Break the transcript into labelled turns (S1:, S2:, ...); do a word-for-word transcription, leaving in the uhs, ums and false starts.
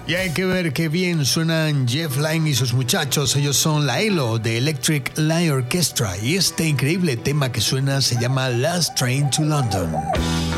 S1: Y hay que ver qué bien suenan Jeff Lynne y sus muchachos. Ellos son la E L O de Electric Light Orchestra y este increíble tema que suena se llama Last Train to London.